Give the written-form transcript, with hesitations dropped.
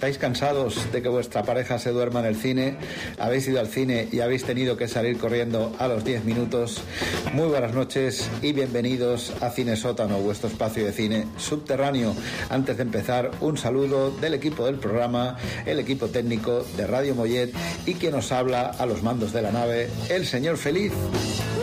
¿Estáis cansados de que vuestra pareja se duerma en el cine? ¿Habéis ido al cine y habéis tenido que salir corriendo a los 10 minutos? Muy buenas noches y bienvenidos a Cine Sótano, vuestro espacio de cine subterráneo. Antes de empezar, un saludo del equipo del programa, el equipo técnico de Radio Mollet y quien os habla a los mandos de la nave, el señor Feliz.